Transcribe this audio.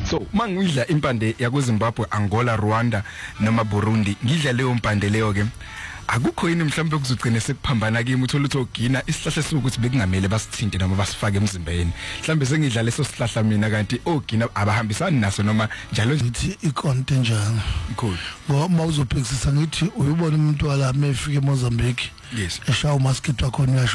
So mangidla impande yakuZimbabwe, Angola, Rwanda noma Burundi, ngidla leyo mpande leyo ke akukho yini mhlawumbe kuzogcina sekuphambana kimi uthola ukuthi ogina isihlahla sokuthi bekungamele basithinte noma basifake emzimbeni. Mhlawumbe sengidla leso sihlahla mina kanti ogina abahambisani naso noma njalo ngithi ikonto njani. Cool. Ngoba uzobhekisisa ngithi uyibona umuntu wala mefika eMozambique. Yes. Eshawa umaskito khona